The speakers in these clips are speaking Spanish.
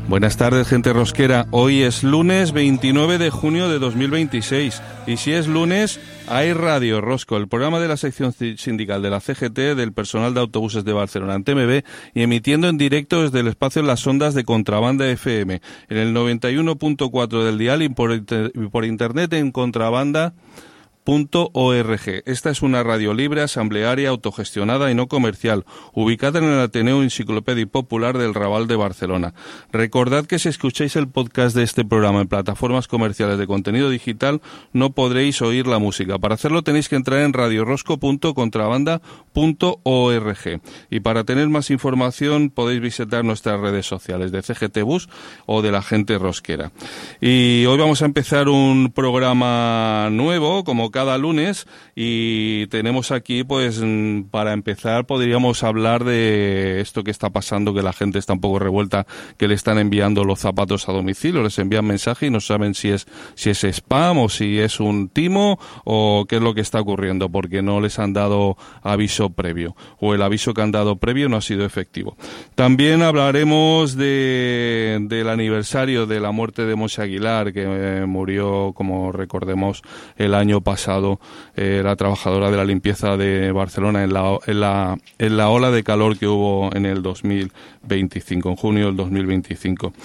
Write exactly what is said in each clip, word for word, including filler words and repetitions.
Buenas tardes, gente rosquera. Hoy es lunes veintinueve de junio de dos mil veintiséis y si es lunes hay Radio Rosco, el programa de la sección sindical de la C G T del personal de autobuses de Barcelona en T M B y emitiendo en directo desde el espacio en las ondas de Contrabanda F M en el noventa y uno punto cuatro del dial y por, inter- por internet en contrabanda punto org. Esta es una radio libre, asamblearia, autogestionada y no comercial, ubicada en el Ateneo Enciclopedia Popular del Raval de Barcelona. Recordad que si escucháis el podcast de este programa en plataformas comerciales de contenido digital, no podréis oír la música. Para hacerlo tenéis que entrar en radio rosco punto contrabanda punto org. Y para tener más información podéis visitar nuestras redes sociales de C G T Bus o de la gente rosquera. Y hoy vamos a empezar un programa nuevo, como cada lunes, y tenemos aquí, pues, para empezar, podríamos hablar de esto que está pasando, que la gente está un poco revuelta, que le están enviando los zapatos a domicilio, les envían mensaje y no saben si es si es spam o si es un timo o qué es lo que está ocurriendo, porque no les han dado aviso previo, o el aviso que han dado previo no ha sido efectivo. También hablaremos de del aniversario de la muerte de Monse Aguilar, que eh, murió, como recordemos, el año pasado. Eh, la trabajadora de la limpieza de Barcelona en la, en la en la ola de calor que hubo en el dos mil veinticinco, en junio del dos mil veinticinco.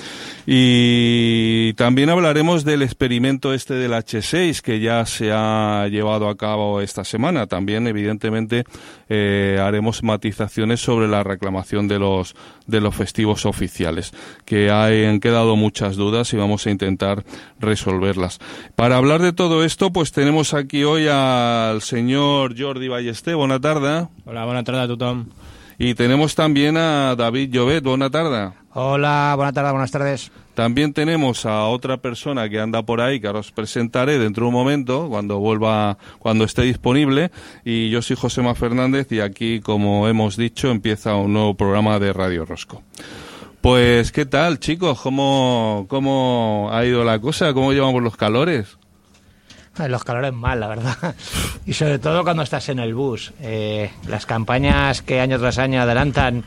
Y también hablaremos del experimento este del hache seis que ya se ha llevado a cabo esta semana. También, evidentemente, eh, haremos matizaciones sobre la reclamación de los de los festivos oficiales, que hay, han quedado muchas dudas y vamos a intentar resolverlas. Para hablar de todo esto, pues tenemos aquí hoy al señor Jordi Ballester. Buena tarde. Hola, buena tarde a tothom. Y tenemos también a David Llobet. Buena tarde. Hola, buena tarde, buenas tardes. También tenemos a otra persona que anda por ahí, que ahora os presentaré dentro de un momento, cuando vuelva, cuando esté disponible. Y yo soy Josema Fernández y aquí, como hemos dicho, empieza un nuevo programa de Radio Rosco. Pues, ¿qué tal, chicos? ¿Cómo, cómo ha ido la cosa? ¿Cómo llevamos los calores? Los calores mal, la verdad. Y sobre todo cuando estás en el bus. Eh, las campañas que año tras año adelantan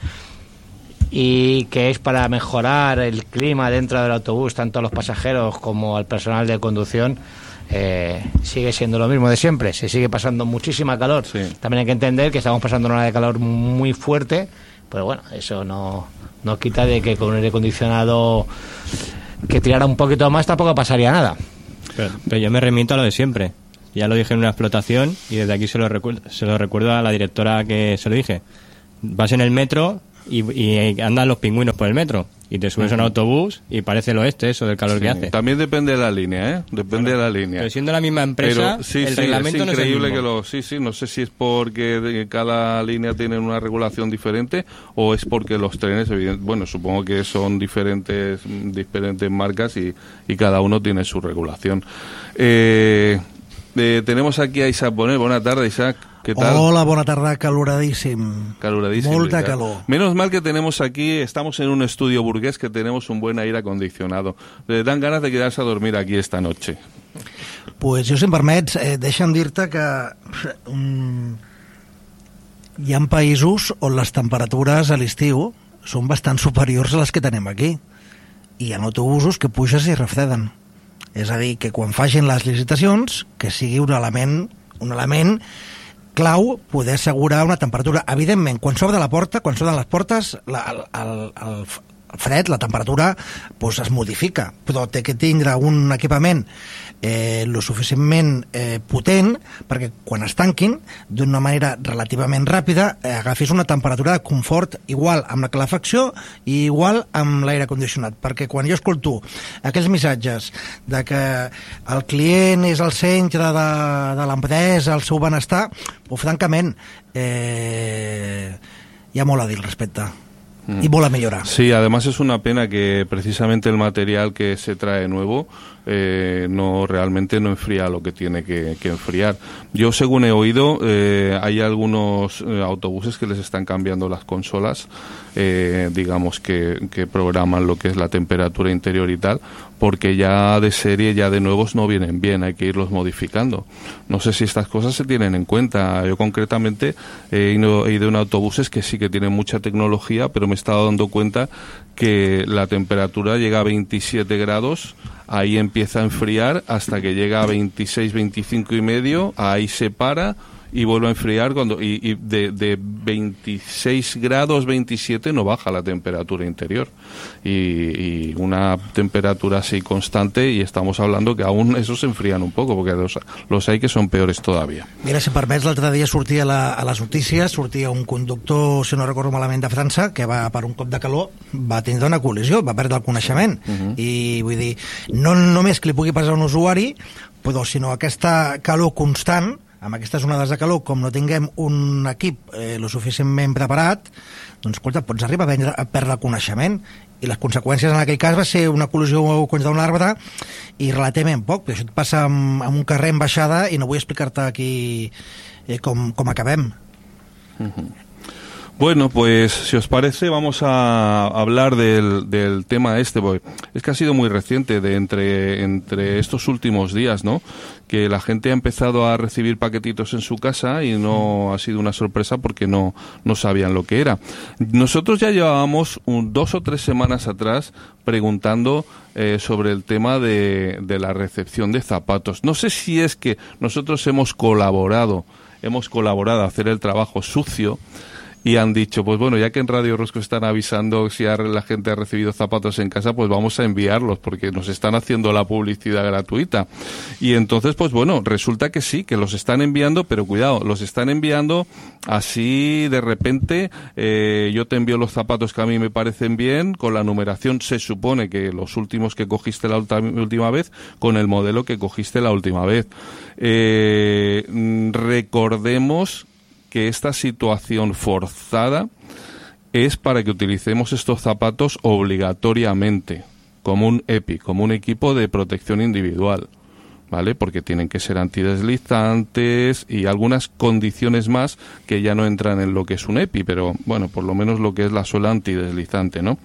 y que es para mejorar el clima dentro del autobús, tanto a los pasajeros como al personal de conducción, eh, sigue siendo lo mismo de siempre. Se sigue pasando muchísima calor. Sí. También hay que entender que estamos pasando una ola de calor muy fuerte, pero bueno, eso no, no quita de que con un aire acondicionado que tirara un poquito más tampoco pasaría nada. Pero, pero yo me remito a lo de siempre. Ya lo dije en una explotación y desde aquí se lo recuerdo, se lo recuerdo a la directora que se lo dije. Vas en el metro y, y andan los pingüinos por el metro y te subes uh-huh. a un autobús y parece el oeste eso del calor sí, que hace. También depende de la línea, ¿eh? Depende bueno, de la línea. Pero siendo la misma empresa, pero, sí, el sí, reglamento es increíble no es el que lo, sí, sí, no sé si es porque cada línea tiene una regulación diferente o es porque los trenes, bueno, supongo que son diferentes diferentes marcas y, y cada uno tiene su regulación. Eh, eh, tenemos aquí a Isaac Bonet. Buenas tardes, Isaac. ¿Qué tal? Hola, bona tarda, caloradíssim. Caloradíssim. Molta calor. Menos mal que tenemos aquí, estamos en un estudio burgués que tenemos un buen aire acondicionado. Le dan ganas de quedarse a dormir aquí esta noche. Pues jo, si em permets, eh, deixa'm dir-te que um, hi ha països on les temperatures a l'estiu són bastant superiors a les que tenim aquí. I hi ha autobusos que puges i refreden. És a dir, que quan facin les licitacions, que sigui un element, un element clau poder assegurar una temperatura. Evidentment, quan s'obre la porta, quan s'obren les portes, la, el, el, el fred, la temperatura, pues es modifica, però té que tindre un equipament eh, lo suficientment eh, potent perquè quan es tanquin d'una manera relativament ràpida eh, agafis una temperatura de confort igual amb la calefacció i igual amb l'aire condicionat, perquè quan jo escolto aquells missatges de que el client és el centre de, de l'empresa, el seu benestar, pues francament eh, hi ha molt a dir al respecte. Y bola mejorar. Sí, además es una pena que precisamente el material que se trae nuevo eh, no realmente no enfría lo que tiene que, que enfriar. Yo, según he oído, eh, hay algunos eh, autobuses que les están cambiando las consolas, eh, digamos que, que programan lo que es la temperatura interior y tal, porque ya de serie, ya de nuevos no vienen bien, hay que irlos modificando. No sé si estas cosas se tienen en cuenta. Yo concretamente he ido, he ido en autobuses que sí que tienen mucha tecnología, pero me he estado dando cuenta que la temperatura llega a veintisiete grados, ahí empieza a enfriar hasta que llega a veintiséis, veinticinco y medio, ahí se para y vuelve a enfriar cuando y, y de, de veintiséis grados, veintisiete no baja la temperatura interior y, y una temperatura así constante, y estamos hablando que aún esos se enfrían un poco porque los, los hay que son peores todavía. Mira, si permets, l'altre dia sortia a, la, a les notícies, sortia un conductor, si no recordo malament, de França, que va per un cop de calor, va tindre una col·lisió, va perdre el coneixement. Uh-huh. I vull dir, no només que li pugui passar a un usuari, però sinó aquesta calor constant, amb aquestes onades de calor, com no tinguem un equip eh, lo suficientment preparat, doncs, escolta, pots arribar a, vendre, a perdre el coneixement, i les conseqüències en aquell cas va ser una col·lisió contra un arbre i relativament poc, però això et passa amb, amb un carrer en baixada i no vull explicar-te aquí eh, com, com acabem. Uh-huh. Bueno, pues si os parece vamos a hablar del, del tema este, porque es que ha sido muy reciente, de entre, entre estos últimos días, ¿no? Que la gente ha empezado a recibir paquetitos en su casa y no ha sido una sorpresa porque no, no sabían lo que era. Nosotros ya llevábamos un, dos o tres semanas atrás preguntando eh, sobre el tema de, de la recepción de zapatos. No sé si es que nosotros hemos colaborado, hemos colaborado a hacer el trabajo sucio, y han dicho, pues bueno, ya que en Radio Rosco están avisando si la gente ha recibido zapatos en casa, pues vamos a enviarlos, porque nos están haciendo la publicidad gratuita. Y entonces, pues bueno, resulta que sí, que los están enviando, pero cuidado, los están enviando así de repente. Eh, yo te envío los zapatos que a mí me parecen bien, con la numeración, se supone que los últimos que cogiste la última vez, con el modelo que cogiste la última vez. Eh, recordemos que esta situación forzada es para que utilicemos estos zapatos obligatoriamente, como un E P I, como un equipo de protección individual, ¿vale? Porque tienen que ser antideslizantes y algunas condiciones más que ya no entran en lo que es un E P I, pero bueno, por lo menos lo que es la suela antideslizante, ¿no?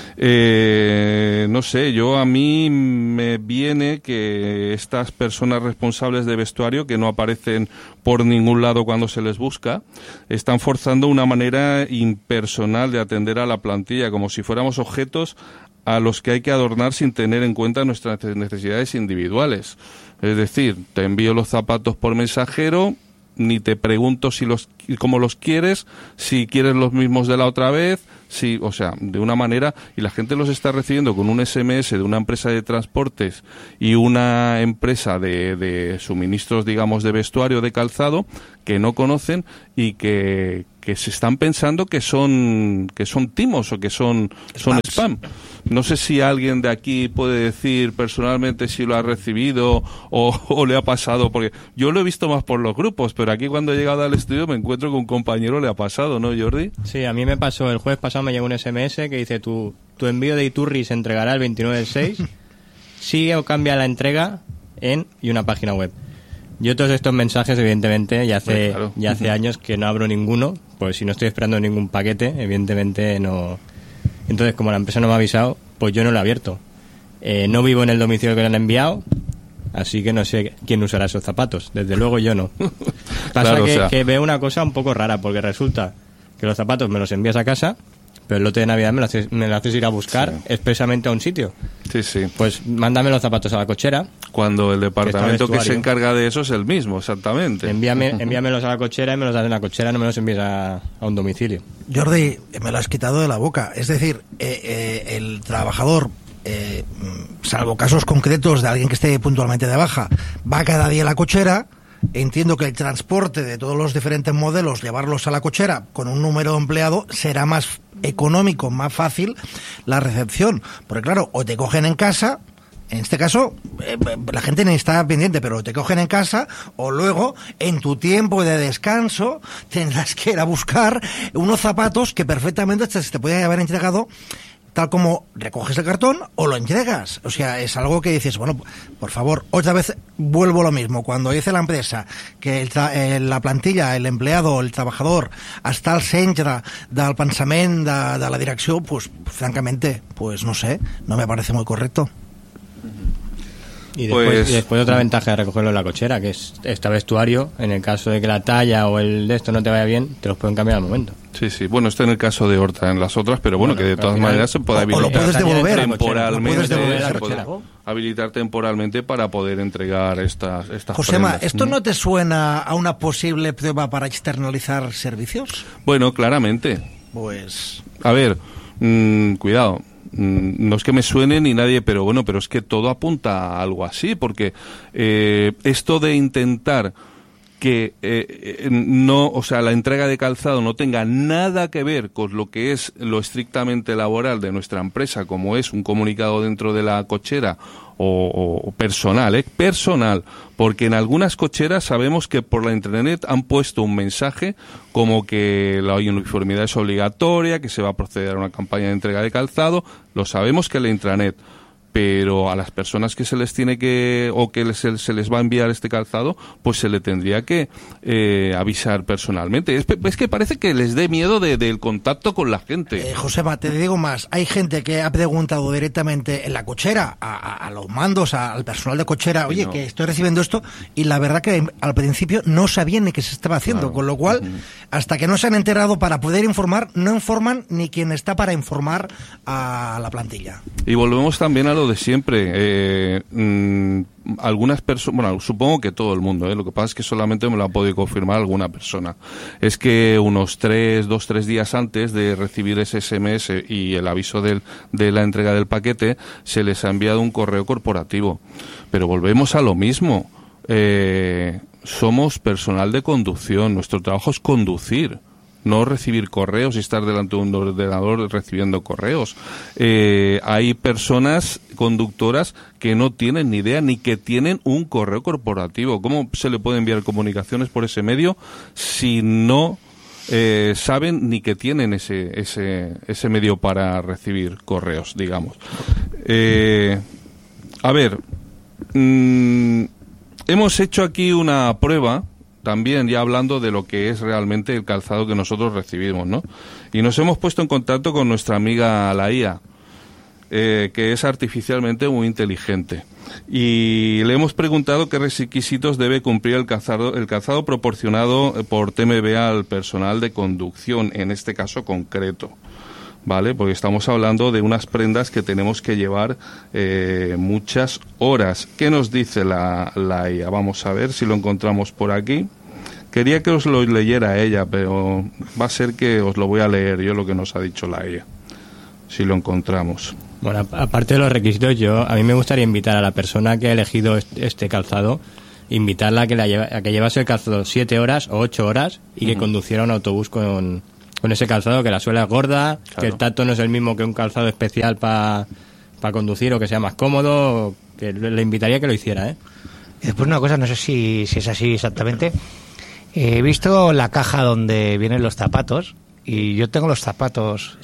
Eh, no sé, yo a mí me viene que estas personas responsables de vestuario, que no aparecen por ningún lado cuando se les busca, están forzando una manera impersonal de atender a la plantilla, como si fuéramos objetos a los que hay que adornar sin tener en cuenta nuestras necesidades individuales. Es decir, te envío los zapatos por mensajero, ni te pregunto si los cómo los quieres, si quieres los mismos de la otra vez, si, o sea, de una manera, y la gente los está recibiendo con un S M S de una empresa de transportes y una empresa de, de suministros, digamos, de vestuario, de calzado, que no conocen y que, que se están pensando que son que son timos o que son, son spam. No sé si alguien de aquí puede decir personalmente si lo ha recibido o, o le ha pasado, porque yo lo he visto más por los grupos, pero aquí cuando he llegado al estudio me encuentro que un compañero le ha pasado, ¿no, Jordi? Sí, a mí me pasó, el jueves pasado me llegó un S M S que dice tu, tu envío de Iturri se entregará el veintinueve del seis, sigue o cambia la entrega en y una página web. Yo todos estos mensajes, evidentemente, ya hace, pues claro. ya hace años que no abro ninguno, pues si no estoy esperando ningún paquete, evidentemente no. Entonces, como la empresa no me ha avisado, pues yo no lo he abierto. Eh, no vivo en el domicilio que le han enviado, así que no sé quién usará esos zapatos. Desde luego yo no. Pasa Claro, que, o sea... que veo una cosa un poco rara, porque resulta que los zapatos me los envías a casa, pero el lote de Navidad me lo haces, me lo haces ir a buscar sí. expresamente a un sitio. Sí, sí. Pues mándame los zapatos a la cochera. Cuando el departamento que, que se encarga de eso es el mismo, exactamente. Envíame, envíamelos a la cochera y me los das en la cochera, no me los envíes a, a un domicilio. Jordi, me lo has quitado de la boca. Es decir, eh, eh, el trabajador, eh, salvo casos concretos de alguien que esté puntualmente de baja, va cada día a la cochera. Entiendo que el transporte de todos los diferentes modelos, llevarlos a la cochera con un número de empleado, será más económico, más fácil la recepción. Porque claro, o te cogen en casa, en este caso eh, la gente ni está pendiente, pero te cogen en casa, o luego en tu tiempo de descanso tendrás que ir a buscar unos zapatos que perfectamente se te pueden haber entregado tal como recoges el cartón o lo entregas. O sea, es algo que dices, bueno, por favor, otra vez vuelvo a lo mismo. Cuando dice la empresa que el eh, la plantilla, el empleado, el trabajador, està al centre del pensament de, de la direcció, pues, francamente, pues no sé, no me parece muy correcto. Y después, pues... y después otra ventaja de recogerlo en la cochera, que es este vestuario, en el caso de que la talla o el de esto no te vaya bien, te los pueden cambiar al momento. Sí, sí. Bueno, esto en el caso de Horta, en las otras, pero bueno, bueno que de todas maneras se puede habilitar. O lo puedes devolver temporalmente. Puedes devolver se puede habilitar temporalmente para poder entregar estas, estas Josema, prendas. ¿esto no te suena a una posible prueba para externalizar servicios? Bueno, claramente. Pues... A ver, mmm, cuidado. No es que me suene ni nadie, pero bueno, pero es que todo apunta a algo así, porque eh, esto de intentar que eh, no, o sea, la entrega de calzado no tenga nada que ver con lo que es lo estrictamente laboral de nuestra empresa, como es un comunicado dentro de la cochera o, o personal, ¿eh? personal, porque en algunas cocheras sabemos que por la internet han puesto un mensaje como que la uniformidad es obligatoria, que se va a proceder a una campaña de entrega de calzado, lo sabemos que la intranet, pero a las personas que se les tiene que, o que les, se les va a enviar este calzado, pues se le tendría que eh, avisar personalmente. Es, es que parece que les dé miedo de, del contacto con la gente. Eh, Joseba, te digo más, hay gente que ha preguntado directamente en la cochera, a, a, a los mandos, a, al personal de cochera, oye, no. que estoy recibiendo esto, y la verdad que al principio no sabían ni qué se estaba haciendo, claro. con lo cual, uh-huh. hasta que no se han enterado para poder informar, no informan ni quien está para informar a la plantilla. Y volvemos también a lo de siempre. Eh, mmm, algunas personas, bueno, supongo que todo el mundo, ¿eh? Lo que pasa es que solamente me lo ha podido confirmar alguna persona. Es que unos tres, dos, tres días antes de recibir ese ese eme ese y el aviso del, de la entrega del paquete, se les ha enviado un correo corporativo. Pero volvemos a lo mismo. Eh, somos personal de conducción. Nuestro trabajo es conducir. No recibir correos y estar delante de un ordenador recibiendo correos. Eh, hay personas conductoras que no tienen ni idea ni que tienen un correo corporativo. ¿Cómo se le puede enviar comunicaciones por ese medio si no eh, saben ni que tienen ese, ese, ese medio para recibir correos, digamos? Eh, a ver, mmm, hemos hecho aquí una prueba también ya hablando de lo que es realmente el calzado que nosotros recibimos, ¿no? Y nos hemos puesto en contacto con nuestra amiga la I A, eh, que es artificialmente muy inteligente. Y le hemos preguntado qué requisitos debe cumplir el calzado, el calzado proporcionado por T M B al personal de conducción, en este caso concreto. ¿Vale? Porque estamos hablando de unas prendas que tenemos que llevar eh, muchas horas. ¿Qué nos dice la, la I A? Vamos a ver si lo encontramos por aquí. Quería que os lo leyera ella, pero va a ser que os lo voy a leer yo lo que nos ha dicho la I A, si lo encontramos. Bueno, aparte de los requisitos, yo a mí me gustaría invitar a la persona que ha elegido este calzado, invitarla a que, la lleva, a que llevase el calzado siete horas o ocho horas y que uh-huh. conduciera un autobús con... con ese calzado, que la suela es gorda, claro. que el tacto no es el mismo que un calzado especial para pa conducir o que sea más cómodo, que le invitaría a que lo hiciera, ¿eh? Y después una cosa, no sé si, si es así exactamente, he visto la caja donde vienen los zapatos y yo tengo los zapatos,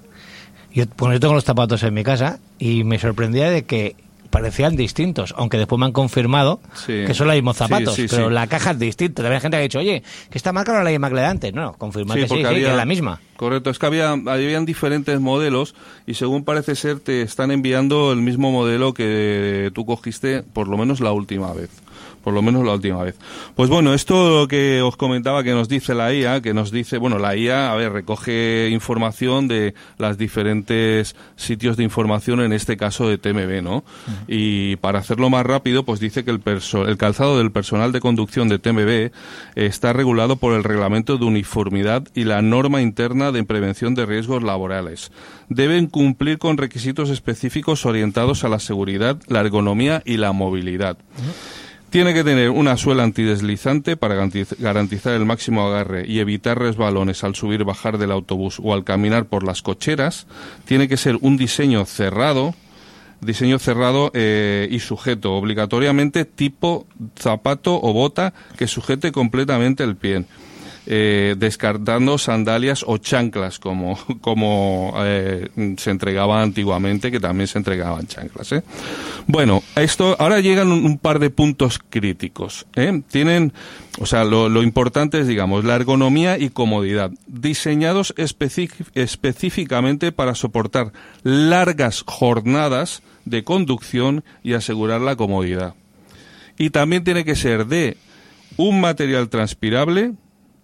yo, bueno, yo tengo los zapatos en mi casa y me sorprendía de que parecían distintos, aunque después me han confirmado sí. que son los mismos zapatos, sí, sí, pero sí. la caja es distinta. También hay gente que ha dicho, oye, que esta marca no es la misma que la de antes. No, no, confirma sí, que sí, había, sí, que es la misma. Correcto, es que había habían diferentes modelos y según parece ser te están enviando el mismo modelo que tú cogiste por lo menos la última vez. Por lo menos la última vez. Pues bueno, esto que os comentaba que nos dice la I A, que nos dice, bueno, la I A, a ver, recoge información de las diferentes sitios de información, en este caso de T M B, ¿no? Uh-huh. Y para hacerlo más rápido, pues dice que el, perso- el calzado del personal de conducción de T M B está regulado por el Reglamento de Uniformidad y la Norma Interna de Prevención de Riesgos Laborales. Deben cumplir con requisitos específicos orientados a la seguridad, la ergonomía y la movilidad. Uh-huh. Tiene que tener una suela antideslizante para garantizar el máximo agarre y evitar resbalones al subir y bajar del autobús o al caminar por las cocheras. Tiene que ser un diseño cerrado, diseño cerrado eh, y sujeto, obligatoriamente tipo zapato o bota que sujete completamente el pie. Eh, descartando sandalias o chanclas como como eh, se entregaba antiguamente, que también se entregaban chanclas, ¿eh? Bueno, esto ahora llegan un, un par de puntos críticos, ¿eh? Tienen, o sea, lo, lo importante es, digamos, la ergonomía y comodidad, diseñados específic, específicamente para soportar largas jornadas de conducción y asegurar la comodidad. Y también tiene que ser de un material transpirable,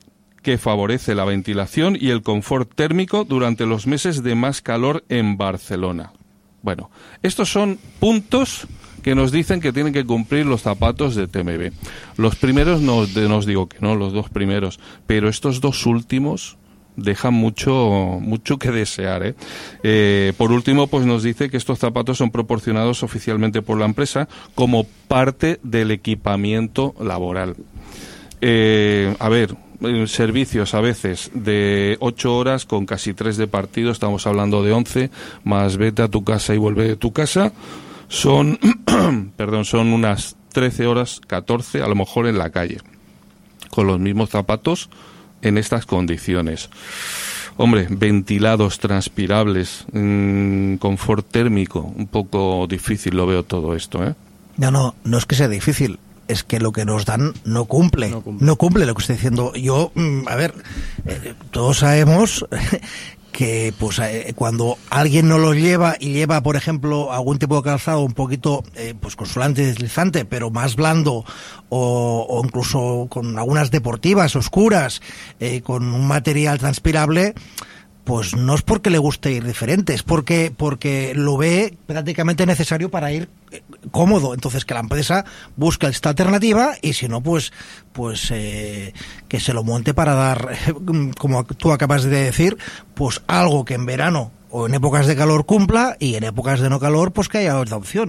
que favorece la ventilación y el confort térmico durante los meses de más calor en Barcelona. Bueno, estos son puntos que nos dicen que tienen que cumplir los zapatos de T M B. Los primeros no, no os digo que no, los dos primeros, pero estos dos últimos dejan mucho mucho que desear, ¿eh? Eh, por último, pues nos dice que estos zapatos son proporcionados oficialmente por la empresa como parte del equipamiento laboral. Eh, a ver, servicios a veces de ocho horas con casi tres de partido, estamos hablando de once, más vete a tu casa y vuelve de tu casa, son, perdón, son unas trece horas, catorce, a lo mejor en la calle, con los mismos zapatos, en estas condiciones. Hombre, ventilados, transpirables, mmm, confort térmico, un poco difícil lo veo todo esto, ¿eh? No, no, no es que sea difícil, es que lo que nos dan no cumple, no cumple, no cumple lo que estoy diciendo. Yo, mmm, a ver, eh, todos sabemos que pues eh, cuando alguien no lo lleva y lleva, por ejemplo, algún tipo de calzado un poquito eh, pues con solante deslizante, pero más blando, o, o incluso con algunas deportivas oscuras, eh, con un material transpirable, pues no es porque le guste ir diferente, es porque porque lo ve prácticamente necesario para ir cómodo. Entonces que la empresa busca esta alternativa y si no, pues pues eh, que se lo monte para dar, como tú acabas de decir, pues algo que en verano o en épocas de calor cumpla y en épocas de no calor pues que haya otra opción.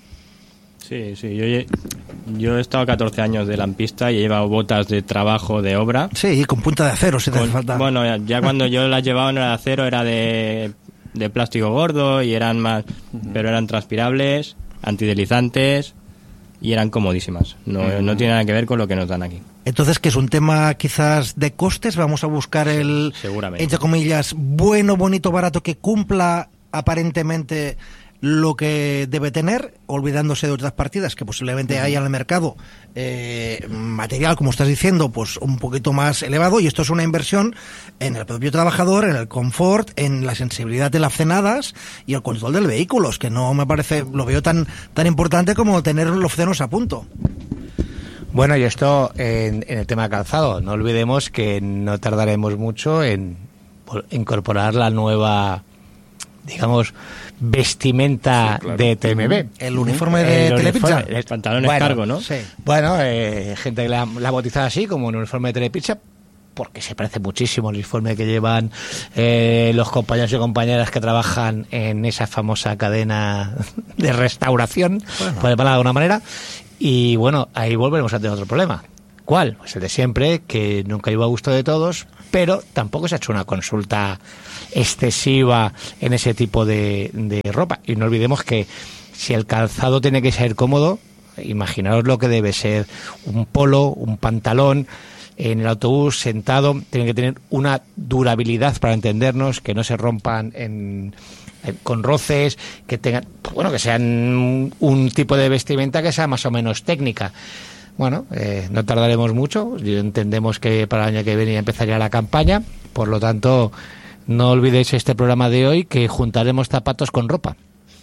Sí, sí, yo, yo he estado catorce años de lampista y he llevado botas de trabajo de obra. Sí, con punta de acero si te hace falta. Bueno, ya, ya cuando yo las llevaba no era de acero, era de, de plástico gordo y eran más, uh-huh. pero eran transpirables, antideslizantes y eran comodísimas. No, uh-huh. no tiene nada que ver con lo que nos dan aquí. Entonces, que es un tema quizás de costes, vamos a buscar el, seguramente, entre comillas, bueno, bonito, barato, que cumpla aparentemente lo que debe tener, olvidándose de otras partidas que posiblemente haya en el mercado, eh, material, como estás diciendo, pues un poquito más elevado, y esto es una inversión en el propio trabajador, en el confort, en la sensibilidad de las cenadas y el control del vehículo, que no me parece, lo veo tan, tan importante como tener los frenos a punto. Bueno, y esto en, en el tema de calzado, no olvidemos que no tardaremos mucho en incorporar la nueva, digamos, vestimenta, sí, claro, de T M B. El uniforme de el Telepizza. El pantalón es bueno, cargo, ¿no? Sí. Bueno, eh, gente que la, la ha bautizado así, como un uniforme de Telepizza, porque se parece muchísimo al uniforme que llevan eh, los compañeros y compañeras que trabajan en esa famosa cadena de restauración, bueno, por llamarla de alguna manera. Y bueno, ahí volveremos a tener otro problema. ¿Cuál? Pues el de siempre, que nunca iba a gusto de todos, pero tampoco se ha hecho una consulta excesiva en ese tipo de, de ropa. Y no olvidemos que si el calzado tiene que ser cómodo, imaginaos lo que debe ser un polo, un pantalón en el autobús sentado, tiene que tener una durabilidad, para entendernos, que no se rompan en, en, con roces, que tengan, pues bueno, que sean un tipo de vestimenta que sea más o menos técnica. Bueno, eh, no tardaremos mucho. Entendemos que para el año que viene ya empezaría la campaña. Por lo tanto, no olvidéis este programa de hoy, que juntaremos zapatos con ropa.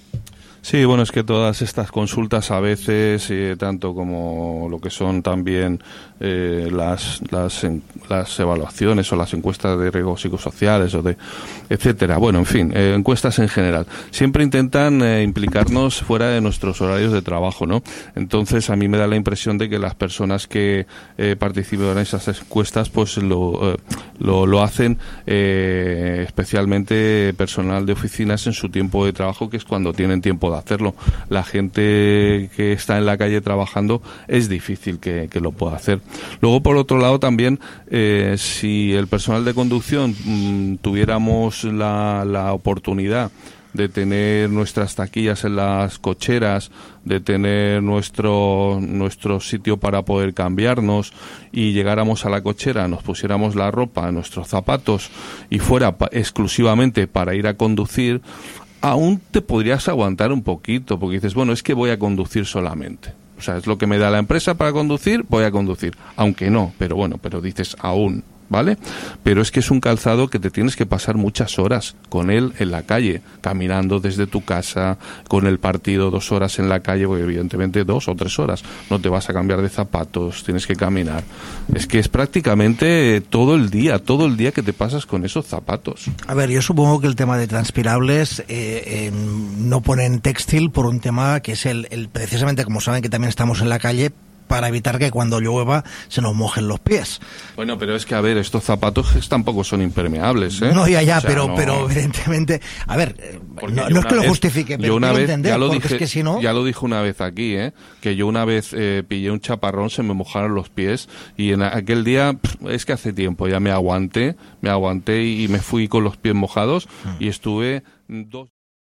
Sí, bueno, es que todas estas consultas a veces, eh, tanto como lo que son también eh, las, las en, las evaluaciones o las encuestas de riesgos psicosociales o de etcétera, bueno, en fin, eh, encuestas en general, siempre intentan eh, implicarnos fuera de nuestros horarios de trabajo, ¿no? Entonces a mí me da la impresión de que las personas que eh, participan en esas encuestas pues lo, eh, lo, lo hacen eh, especialmente personal de oficinas en su tiempo de trabajo, que es cuando tienen tiempo de hacerlo. La gente que está en la calle trabajando es difícil que, que lo pueda hacer. Luego, por otro lado, también eh, si el personal de conducción mmm, tuviéramos la, la oportunidad de tener nuestras taquillas en las cocheras, de tener nuestro nuestro sitio para poder cambiarnos y llegáramos a la cochera, nos pusiéramos la ropa, nuestros zapatos y fuera pa- exclusivamente para ir a conducir, aún te podrías aguantar un poquito, porque dices, bueno, es que voy a conducir solamente. O sea, es lo que me da la empresa para conducir, voy a conducir. Aunque no, pero bueno, pero dices, aún, ¿vale? Pero es que es un calzado que te tienes que pasar muchas horas con él en la calle, caminando desde tu casa, con el partido dos horas en la calle, porque evidentemente dos o tres horas, no te vas a cambiar de zapatos, tienes que caminar. Es que es prácticamente todo el día, todo el día que te pasas con esos zapatos. A ver, yo supongo que el tema de transpirables eh, eh, no ponen textil por un tema que es el, el precisamente, como saben que también estamos en la calle, para evitar que cuando llueva se nos mojen los pies. Bueno, pero es que, a ver, estos zapatos tampoco son impermeables, ¿eh? No, ya, ya, o sea, pero, no... pero evidentemente, a ver, no, no es que vez, lo justifique, pero yo una vez, entender, ya lo porque dije, es que si no... ya lo dije una vez aquí, ¿eh? Que yo una vez eh, pillé un chaparrón, se me mojaron los pies y en aquel día, pff, es que hace tiempo ya me aguanté, me aguanté y me fui con los pies mojados y estuve dos...